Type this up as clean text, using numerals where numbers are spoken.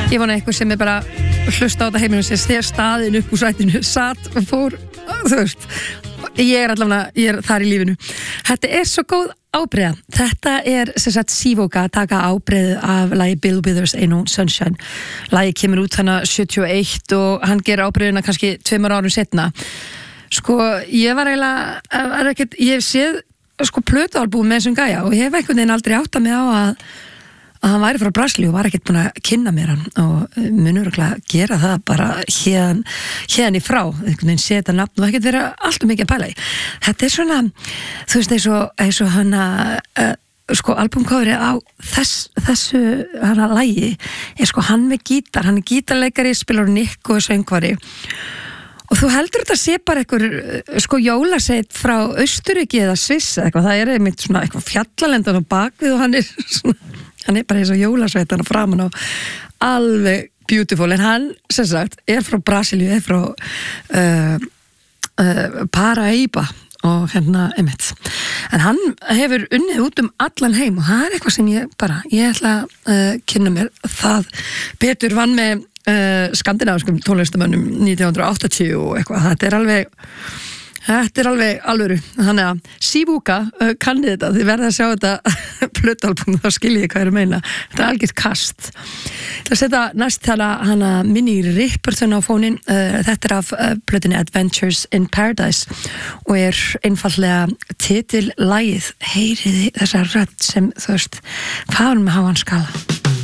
Ég vona eitthvað sem bara hlusta á þetta heiminu sem þegar staðin upp úr sætinu satt og fór, þú veist, ég er þar í lífinu. Þetta svo góð ábreiða. Þetta sem sagt Sivoka að taka ábreiðu af lagi Bill Withers Ain't No Sunshine. Lagi kemur út þannig 71 og hann gerir ábreiðuna kannski 2 árum setna. Sko, ég var eiginlega, ég hef séð sko plötualbúm með þessum gæja og ég hef einhvern veginn aldrei áttað mig á að hann væri frá Brasilíu og var ekkert búin að kynna mér hann og munur að gera það bara hérna í frá, einhvern veginn setja nafn og ekkert vera alltaf mikið að pæla í. Þetta svona, þú veist, eins og hana sko albumcoverið á þessu hana lagi sko hann með gítar, hann gítarleikari, spilar Nick og söngvari og þú heldur þetta sé bara einhver sko jólasveit frá Austurríki eða Sviss eða eitthvað, það einmitt svona eitthvað fjallalendan á bakvið og hann bara eins og jólasveitan og framan á alveg beautiful, en hann sem sagt frá Brasilíu, frá Paraíba og einmitt, en hann hefur unnið út allan heim og það eitthvað sem ég ætla að kynna mér það betur vann með skandinavískum tónlistamönnum 1980 og eitthvað, þetta er alveg alvöru, þannig að Sivoka kanni þetta, þið verða að sjá þetta plötualbum, þá skiljið hvað ég meina, þetta er algjört kast. Það setja næst hana Minnie Riperton á fónin, þetta af plötunni Adventures in Paradise og einfaldlega titillagið, heyriði þessa rödd sem, þú veist, hvað með háan skala?